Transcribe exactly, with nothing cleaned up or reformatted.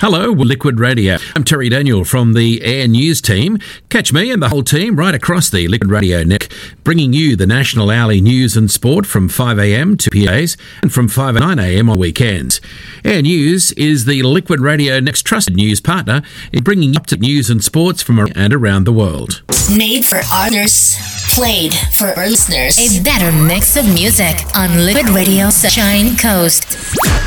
Hello, Liquid Radio. I'm Terry Daniel from the Air News team. Catch me and the whole team right across the Liquid Radio network, bringing you the national hourly news and sport from five a.m. to P As and from five to nine a.m. on weekends. Air News is the Liquid Radio next trusted news partner in bringing up to news and sports from around and around the world. Made for others, played for our listeners. A better mix of music on Liquid Radio Sunshine Coast.